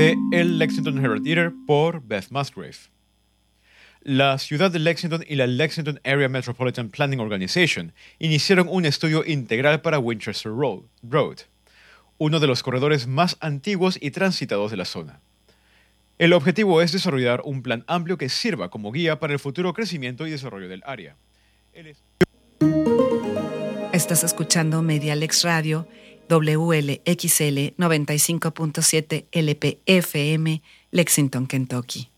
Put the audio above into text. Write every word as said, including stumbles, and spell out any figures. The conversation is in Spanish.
de El Lexington Herald Theater por Beth Musgrave. La ciudad de Lexington y la Lexington Area Metropolitan Planning Organization iniciaron un estudio integral para Winchester Road, uno de los corredores más antiguos y transitados de la zona. El objetivo es desarrollar un plan amplio que sirva como guía para el futuro crecimiento y desarrollo del área. El... Estás escuchando Medialex Radio, W L X L noventa y cinco punto siete L P F M, Lexington, Kentucky.